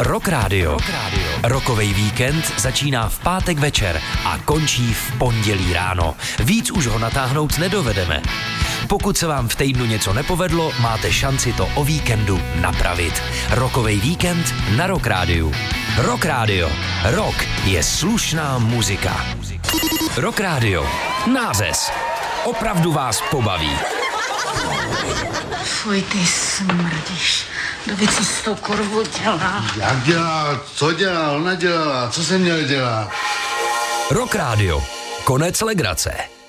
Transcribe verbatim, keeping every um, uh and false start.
Rock Radio. Rockovej víkend začíná v pátek večer a končí v pondělí ráno. Víc už ho natáhnout nedovedeme. Pokud se vám v týdnu něco nepovedlo, máte šanci to o víkendu napravit. Rockovej víkend na Rock Radio. Rock Radio. Rock je slušná muzika. Rock Radio. Nářez. Opravdu vás pobaví. Fuj, ty smrdíš. Kdo by si s tou korvou dělá? Jak dělá? Co dělá? Ona dělala. Co se měl dělat? Rock Radio. Konec legrace.